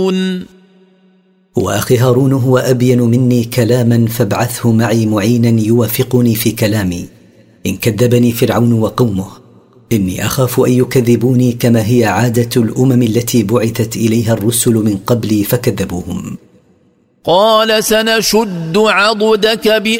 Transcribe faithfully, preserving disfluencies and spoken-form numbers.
وأخي هارون هو أبين مني كلاما فابعثه معي معينا يوافقني في كلامي إن كذبني فرعون وقومه، إني أخاف أن يكذبوني كما هي عادة الأمم التي بعثت إليها الرسل من قبلي فكذبوهم. قال سنشد عضدك بأ